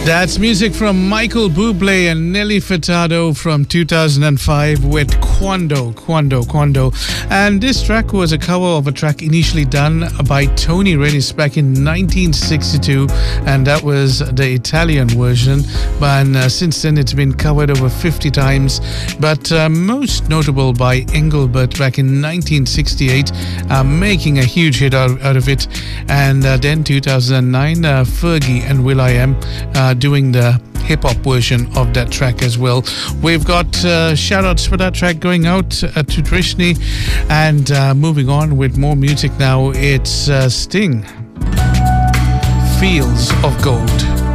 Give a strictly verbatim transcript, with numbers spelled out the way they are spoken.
That's music from Michael Bublé and Nelly Furtado from two thousand five with Quando, Quando, Quando. And this track was a cover of a track initially done by Tony Redis back in nineteen sixty-two, and that was the Italian version. But uh, since then it's been covered over fifty times, but uh, most notable by Engelbert back in nineteen sixty-eight, uh, making a huge hit out, out of it. And uh, then two thousand nine, uh, Fergie and will.i.am uh, doing the hip-hop version of that track as well. We've got uh, shout-outs for that track going out uh, to Trishni. And uh, moving on with more music now, it's uh, Sting, Fields of Gold.